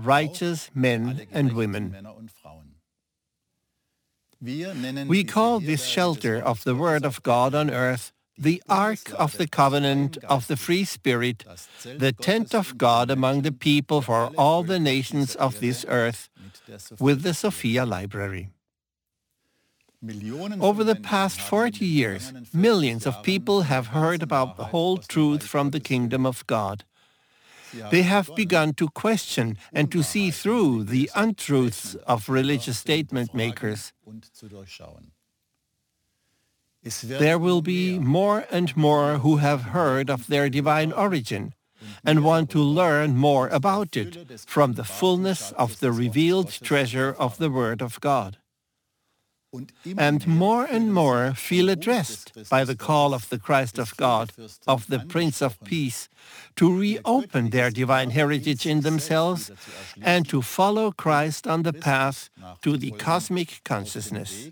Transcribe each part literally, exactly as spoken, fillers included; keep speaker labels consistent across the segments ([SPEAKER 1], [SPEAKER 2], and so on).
[SPEAKER 1] righteous men and women. We call this shelter of the Word of God on earth the Ark of the Covenant of the Free Spirit, the tent of God among the people for all the nations of this earth, with the Sophia Library. Over the past forty years, millions of people have heard about the whole truth from the kingdom of God. They have begun to question and to see through the untruths of religious statement makers. There will be more and more who have heard of their divine origin and want to learn more about it from the fullness of the revealed treasure of the Word of God. And more and more feel addressed by the call of the Christ of God, of the Prince of Peace, to reopen their divine heritage in themselves and to follow Christ on the path to the cosmic consciousness.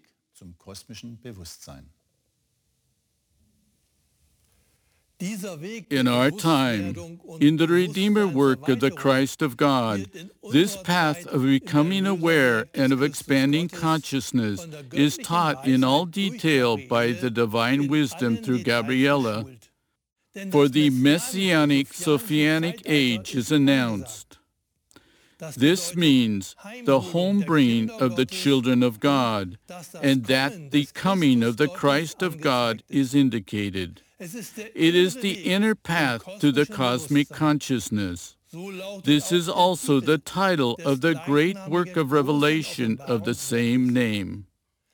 [SPEAKER 2] In our time, in the Redeemer work of the Christ of God, this path of becoming aware and of expanding consciousness is taught in all detail by the divine wisdom through Gabriela, for the Messianic Sophianic age is announced. This means the home-bringing of the children of God, and that the coming of the Christ of God is indicated. It is the inner path to the cosmic consciousness. This is also the title of the great work of revelation of the same name.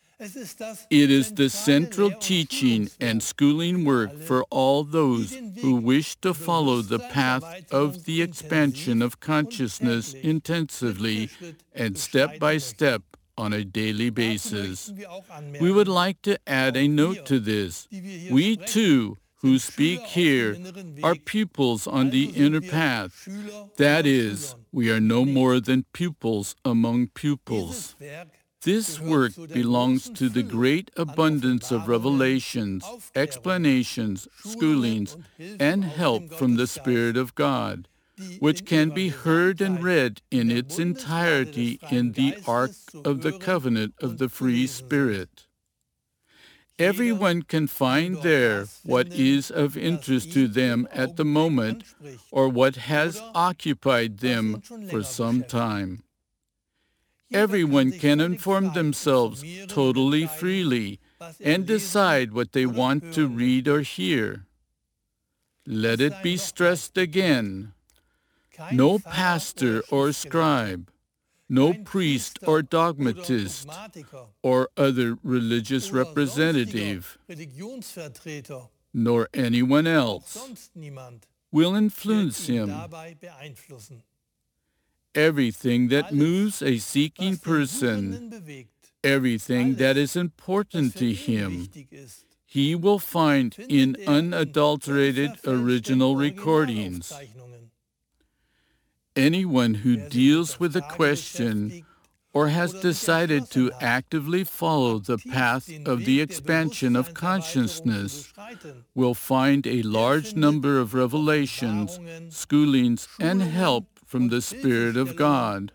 [SPEAKER 2] It is the central teaching and schooling work for all those who wish to follow the path of the expansion of consciousness intensively and step by step on a daily basis. We would like to add a note to this. We too, who speak here, are pupils on the inner path. That is, we are no more than pupils among pupils. This work belongs to the great abundance of revelations, explanations, schoolings, and help from the Spirit of God, which can be heard and read in its entirety in the Ark of the Covenant of the Free Spirit. Everyone can find there what is of interest to them at the moment or what has occupied them for some time. Everyone can inform themselves totally freely and decide what they want to read or hear. Let it be stressed again. No pastor or scribe, no priest or dogmatist, or other religious representative, nor anyone else will influence him. Everything that moves a seeking person, everything that is important to him, he will find in unadulterated original recordings. Anyone who deals with a question or has decided to actively follow the path of the expansion of consciousness will find a large number of revelations, schoolings, and help from the Spirit of God.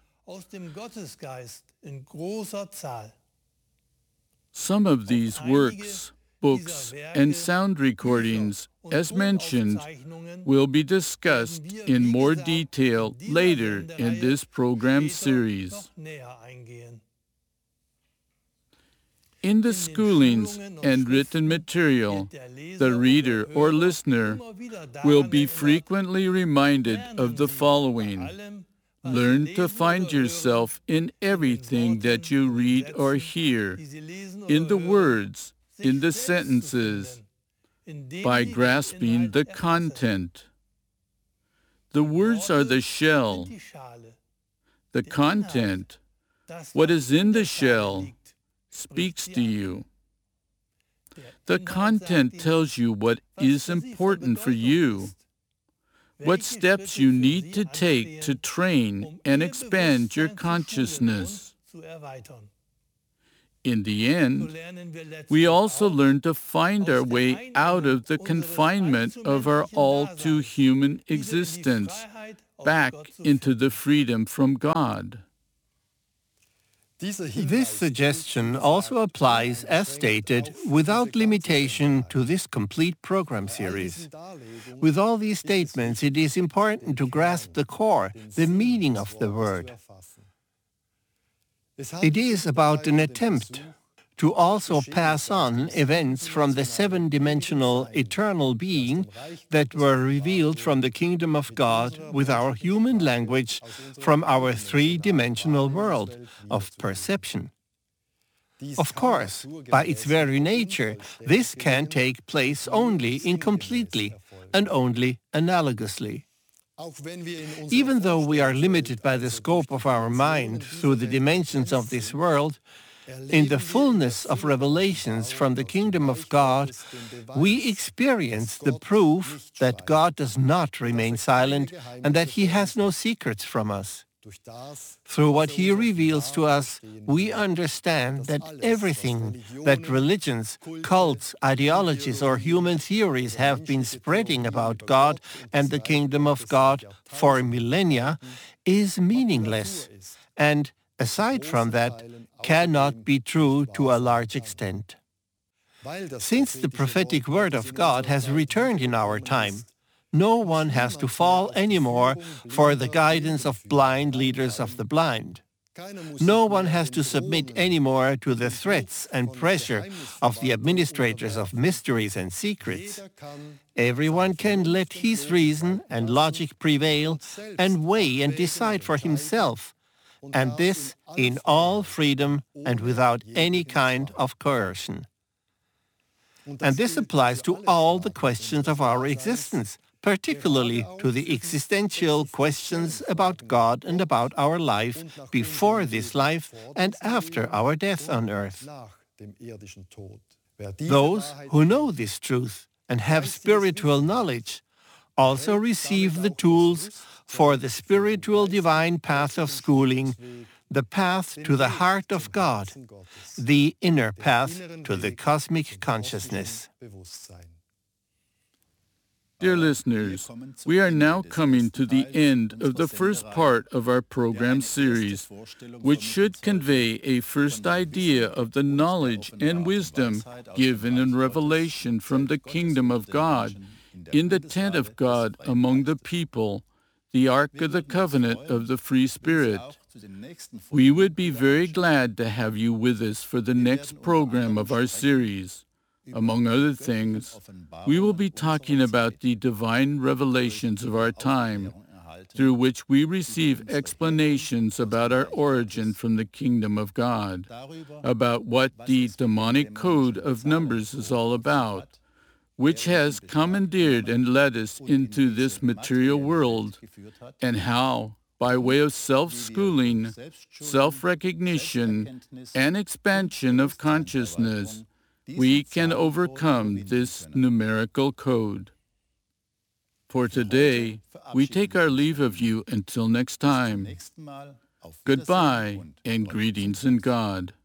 [SPEAKER 2] Some of these works, books, and sound recordings, as mentioned, will be discussed in more detail later in this program series. In the schoolings and written material, the reader or listener will be frequently reminded of the following. Learn to find yourself in everything that you read or hear, in the words, in the sentences, by grasping the content. The words are the shell. The content, what is in the shell, speaks to you. The content tells you what is important for you, what steps you need to take to train and expand your consciousness. In the end, we also learn to find our way out of the confinement of our all-too-human existence back into the freedom from God.
[SPEAKER 1] This suggestion also applies, as stated, without limitation to this complete program series. With all these statements, it is important to grasp the core, the meaning of the word. It is about an attempt to also pass on events from the seven-dimensional eternal being that were revealed from the kingdom of God with our human language from our three-dimensional world of perception. Of course, by its very nature, this can take place only incompletely and only analogously. Even though we are limited by the scope of our mind through the dimensions of this world, in the fullness of revelations from the kingdom of God, we experience the proof that God does not remain silent and that He has no secrets from us. Through what He reveals to us, we understand that everything that religions, cults, ideologies, or human theories have been spreading about God and the kingdom of God for millennia is meaningless, and, aside from that, cannot be true to a large extent. Since the prophetic word of God has returned in our time, no one has to fall anymore for the guidance of blind leaders of the blind. No one has to submit anymore to the threats and pressure of the administrators of mysteries and secrets. Everyone can let his reason and logic prevail and weigh and decide for himself, and this in all freedom and without any kind of coercion. And this applies to all the questions of our existence, particularly to the existential questions about God and about our life before this life and after our death on earth. Those who know this truth and have spiritual knowledge also receive the tools for the spiritual divine path of schooling, the path to the heart of God, the inner path to the cosmic consciousness.
[SPEAKER 2] Dear listeners, we are now coming to the end of the first part of our program series, which should convey a first idea of the knowledge and wisdom given in revelation from the kingdom of God, in the tent of God among the people, the Ark of the Covenant of the Free Spirit. We would be very glad to have you with us for the next program of our series. Among other things, we will be talking about the divine revelations of our time, through which we receive explanations about our origin from the kingdom of God, about what the demonic code of numbers is all about, which has commandeered and led us into this material world, and how, by way of self-schooling, self-recognition, and expansion of consciousness, we can overcome this numerical code. For today, we take our leave of you until next time. Goodbye and greetings in God.